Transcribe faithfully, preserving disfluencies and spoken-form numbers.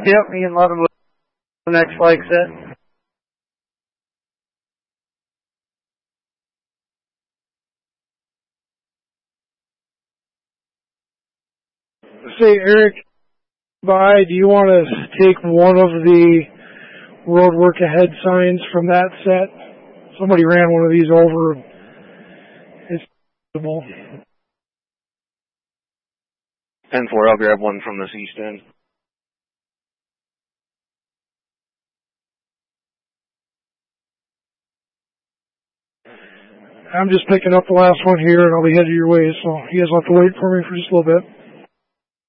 Yep, me and Levin with the next flag set. Say, Eric, by, do you want to take one of the road work ahead signs from that set? Somebody ran one of these over. It's possible. ten four, I'll grab one from this east end. I'm just picking up the last one here, and I'll be headed your way, so you guys will have to wait for me for just a little bit.